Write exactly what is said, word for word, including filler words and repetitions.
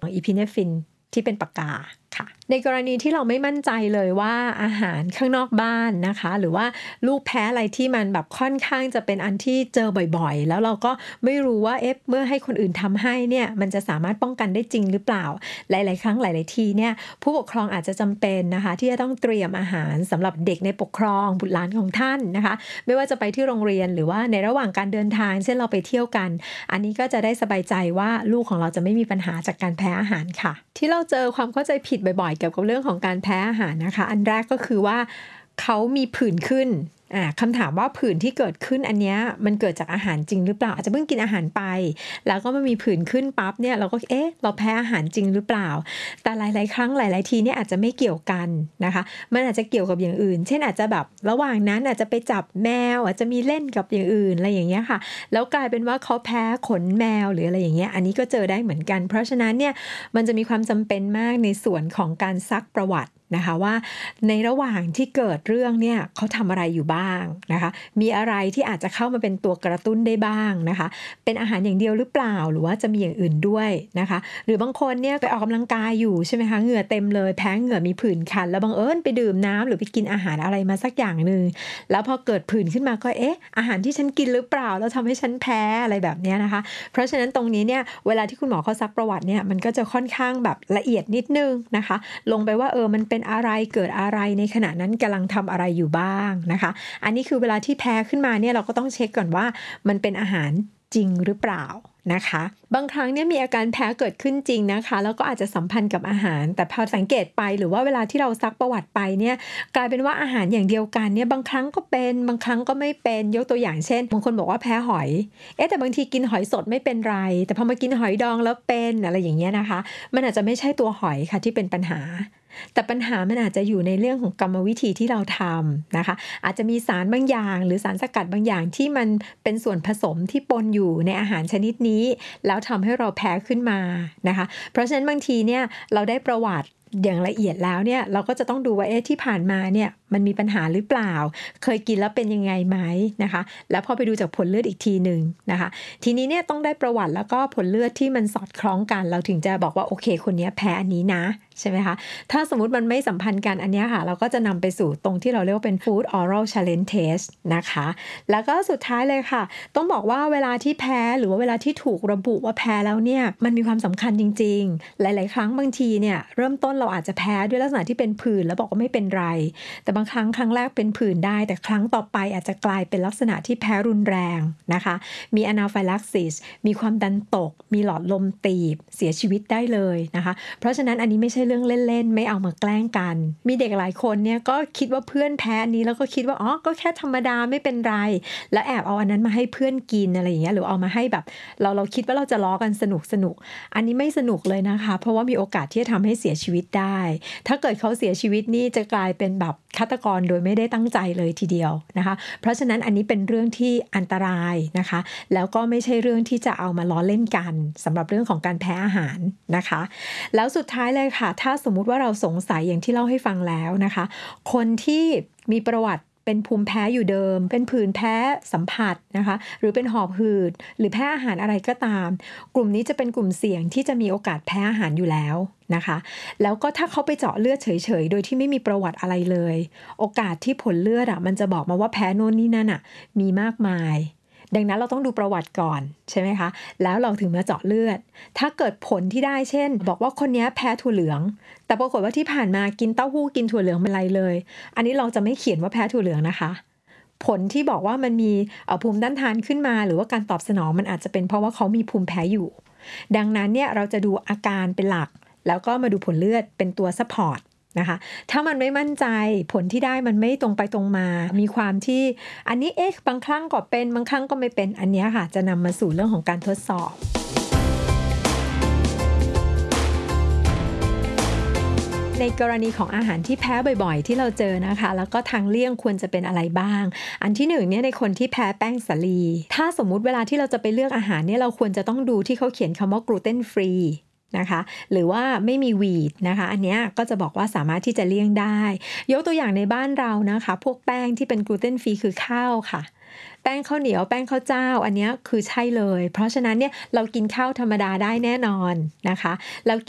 อีพิเนฟินที่เป็นปากกาค่ะในกรณีที่เราไม่มั่นใจเลยว่าอาหารข้างนอกบ้านนะคะหรือว่าลูกแพ้อะไรที่มันแบบค่อนข้างจะเป็นอันที่เจอบ่อยๆแล้วเราก็ไม่รู้ว่าเอ๊ะเมื่อให้คนอื่นทำให้เนี่ยมันจะสามารถป้องกันได้จริงหรือเปล่าหลายๆครั้งหลายๆทีเนี่ยผู้ปกครองอาจจะจำเป็นนะคะที่จะต้องเตรียมอาหารสำหรับเด็กในปกครองบุตรหลานของท่านนะคะไม่ว่าจะไปที่โรงเรียนหรือว่าในระหว่างการเดินทางเช่นเราไปเที่ยวกันอันนี้ก็จะได้สบายใจว่าลูกของเราจะไม่มีปัญหาจากการแพ้อาหารค่ะที่เราเจอความเข้าใจผิดบ่อยๆเกี่ยวกับเรื่องของการแพ้อาหารนะคะอันแรกก็คือว่าเขามีผื่นขึ้นอ่าคำถามว่าผื่นที่เกิดขึ้นอันเนี้ยมันเกิดจากอาหารจริงหรือเปล่าอาจจะเพิ่งกินอาหารไปแล้วก็มันมีผื่นขึ้นปั๊บเนี่ยเราก็เอ๊ะเราแพ้อาหารจริงหรือเปล่าแต่หลายๆครั้งหลายๆทีเนี่ยอาจจะไม่เกี่ยวกันนะคะมันอาจจะเกี่ยวกับอย่างอื่นเช่นอาจจะแบบระหว่างนั้นอาจจะไปจับแมวอาจจะมีเล่นกับอย่างอื่นอะไรอย่างเงี้ยค่ะแล้วกลายเป็นว่าเขาแพ้ขนแมวหรืออะไรอย่างเงี้ยอันนี้ก็เจอได้เหมือนกันเพราะฉะนั้นเนี่ยมันจะมีความจำเป็นมากในส่วนของการซักประวัตินะคะว่าในระหว่างที่เกิดเรื่องเนี่ยเขาทำอะไรอยู่บ้างนะคะมีอะไรที่อาจจะเข้ามาเป็นตัวกระตุ้นได้บ้างนะคะเป็นอาหารอย่างเดียวหรือเปล่าหรือว่าจะมีอย่างอื่นด้วยนะคะหรือบางคนเนี่ยไปออกกำลังกายอยู่ใช่ไหมคะเหงื่อเต็มเลยแพ้เหงื่อมีผื่นคันแล้วบังเอิญไปดื่มน้ำหรือไปกินอาหารอะไรมาสักอย่างนึงแล้วพอเกิดผื่นขึ้นมาก็เอ๊ะอาหารที่ฉันกินหรือเปล่าแล้วทำให้ฉันแพ้อะไรแบบนี้นะคะเพราะฉะนั้นตรงนี้เนี่ยเวลาที่คุณหมอเขาซักประวัติเนี่ยมันก็จะค่อนข้างแบบละเอียดนิดนึงนะคะลงไปว่าเออมันเป็นอะไรเกิดอะไรในขณะนั้นกำลังทำอะไรอยู่บ้างนะคะอันนี้คือเวลาที่แพ้ขึ้นมาเนี่ยเราก็ต้องเช็คก่อนว่ามันเป็นอาหารจริงหรือเปล่านะคะบางครั้งเนี่ยมีอาการแพ้เกิดขึ้นจริงนะคะแล้วก็อาจจะสัมพันธ์กับอาหารแต่พอสังเกตไปหรือว่าเวลาที่เราซักประวัติไปเนี่ยกลายเป็นว่าอาหารอย่างเดียวกันเนี่ยบางครั้งก็เป็นบางครั้งก็ไม่เป็นยกตัวอย่างเช่นบางคนบอกว่าแพ้หอยเอ๊ะแต่บางทีกินหอยสดไม่เป็นไรแต่พอมากินหอยดองแล้วเป็นอะไรอย่างเงี้ยนะคะมันอาจจะไม่ใช่ตัวหอยค่ะที่เป็นปัญหาแต่ปัญหามันอาจจะอยู่ในเรื่องของกรรมวิธีที่เราทำนะคะอาจจะมีสารบางอย่างหรือสารสกัดบางอย่างที่มันเป็นส่วนผสมที่ปนอยู่ในอาหารชนิดนี้แล้วทำให้เราแพ้ขึ้นมานะคะเพราะฉะนั้นบางทีเนี่ยเราได้ประวัติอย่างละเอียดแล้วเนี่ยเราก็จะต้องดูว่าเอ๊ะที่ผ่านมาเนี่ยมันมีปัญหาหรือเปล่าเคยกินแล้วเป็นยังไงไหมนะคะแล้วพอไปดูจากผลเลือดอีกทีหนึ่งนะคะทีนี้เนี่ยต้องได้ประวัติแล้วก็ผลเลือดที่มันสอดคล้องกันเราถึงจะบอกว่าโอเคคนนี้แพ้อันนี้นะใช่ไหมคะถ้าสมมุติมันไม่สัมพันธ์กันอันนี้ค่ะเราก็จะนำไปสู่ตรงที่เราเรียกว่าเป็น Food Oral Challenge Test นะคะแล้วก็สุดท้ายเลยค่ะต้องบอกว่าเวลาที่แพ้หรือว่าเวลาที่ถูกระบุว่าแพ้แล้วเนี่ยมันมีความสำคัญจริงๆหลายๆครั้งบางทีเนี่ยเริ่มต้นเราอาจจะแพ้ด้วยลักษณะที่เป็นผื่นแล้วบอกว่าไม่เป็นไรแต่บางครั้งครั้งแรกเป็นผื่นได้แต่ครั้งต่อไปอาจจะกลายเป็นลักษณะที่แพ้รุนแรงนะคะมี Anaphylaxis มีความดันตกมีหลอดลมตีบเสียชีวิตได้เลยนะคะเพราะฉะนั้นอันนี้ไม่ใช่เรื่องเล่นๆไม่เอามาแกล้งกันมีเด็กหลายคนเนี่ยก็คิดว่าเพื่อนแพ้อันนี้แล้วก็คิดว่าอ๋อก็แค่ธรรมดาไม่เป็นไรแล้วแอบเอาอันนั้นมาให้เพื่อนกินอะไรอย่างเงี้ยหรือเอามาให้แบบเราเราคิดว่าเราจะล้อกันสนุกสนุกอันนี้ไม่สนุกเลยนะคะเพราะว่ามีโอกาสที่จะทำให้เสียชีวิตได้ถ้าเกิดเขาเสียชีวิตนี่จะกลายเป็นแบบฆาตกรโดยไม่ได้ตั้งใจเลยทีเดียวนะคะเพราะฉะนั้นอันนี้เป็นเรื่องที่อันตรายนะคะแล้วก็ไม่ใช่เรื่องที่จะเอามาล้อเล่นกันสำหรับเรื่องของการแพ้อาหารนะคะแล้วสุดท้ายเลยค่ะถ้าสมมุติว่าเราสงสัยอย่างที่เล่าให้ฟังแล้วนะคะคนที่มีประวัติเป็นภูมิแพ้อยู่เดิมเป็นผื่นแพ้สัมผัสนะคะหรือเป็นหอบหืดหรือแพ้อาหารอะไรก็ตามกลุ่มนี้จะเป็นกลุ่มเสี่ยงที่จะมีโอกาสแพ้อาหารอยู่แล้วนะคะแล้วก็ถ้าเขาไปเจาะเลือดเฉยๆโดยที่ไม่มีประวัติอะไรเลยโอกาสที่ผลเลือดอ่ะมันจะบอกมาว่าแพ้โน่นนี่นั่นอ่ะมีมากมายดังนั้นเราต้องดูประวัติก่อนใช่ไหมคะแล้วเราถึงมาเจาะเลือดถ้าเกิดผลที่ได้เช่นบอกว่าคนนี้แพ้ถั่วเหลืองแต่ปรากฏว่าที่ผ่านมากินเต้าหู้กินถั่วเหลืองเป็นไรเลยอันนี้เราจะไม่เขียนว่าแพ้ถั่วเหลืองนะคะผลที่บอกว่ามันมีภูมิต้านทานขึ้นมาหรือว่าการตอบสนองมันอาจจะเป็นเพราะว่าเขามีภูมิแพ้อยู่ดังนั้นเนี่ยเราจะดูอาการเป็นหลักแล้วก็มาดูผลเลือดเป็นตัวซัพพอร์ตนะคะถ้ามันไม่มั่นใจผลที่ได้มันไม่ตรงไปตรงมามีความที่อันนี้เอ๊ะบางครั้งก็เป็นบางครั้งก็ไม่เป็นอันนี้ค่ะจะนำมาสู่เรื่องของการทดสอบในกรณีของอาหารที่แพ้บ่อยๆที่เราเจอนะคะแล้วก็ทางเลี่ยงควรจะเป็นอะไรบ้างอันที่หนึ่งเนี่ยในคนที่แพ้แป้งสาลีถ้าสมมุติเวลาที่เราจะไปเลือกอาหารเนี่ยเราควรจะต้องดูที่เขาเขียนคำว่ากลูเตนฟรีนะคะหรือว่าไม่มีวีทนะคะอันนี้ก็จะบอกว่าสามารถที่จะเลี่ยงได้ยกตัวอย่างในบ้านเรานะคะพวกแป้งที่เป็นกลูเตนฟรีคือข้าวค่ะแป้งข้าวเหนียวแป้งข้าวเจ้าอันนี้คือใช่เลยเพราะฉะนั้นเนี่ยเรากินข้าวธรรมดาได้แน่นอนนะคะเรา